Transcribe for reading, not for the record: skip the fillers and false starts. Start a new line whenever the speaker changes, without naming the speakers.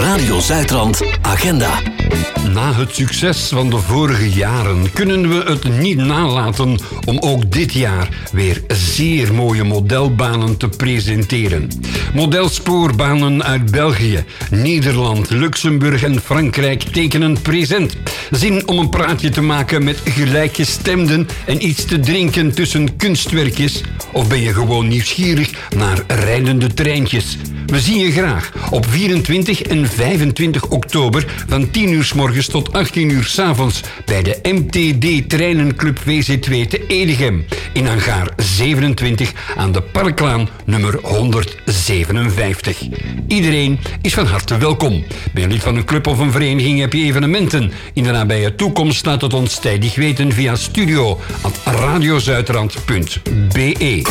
Radio Zuidrand Agenda.
Na het succes van de vorige jaren kunnen we het niet nalaten om ook dit jaar weer zeer mooie modelbanen te presenteren. Modelsporbanen uit België, Nederland, Luxemburg en Frankrijk tekenen present. Zin om een praatje te maken met gelijkgestemden en iets te drinken tussen kunstwerkjes? Of ben je gewoon nieuwsgierig naar rijdende treintjes? We zien je graag op 24 en 25 oktober van 10 uur 's morgens tot 18 uur 's avonds bij de MTD Treinenclub VC2 te Edegem in hangar 27 aan de Parklaan nummer 157. Iedereen is van harte welkom. Ben je lid van een club of een vereniging, heb je evenementen in de nabije toekomst, laat het ons tijdig weten via studio@radiozuidrand.be.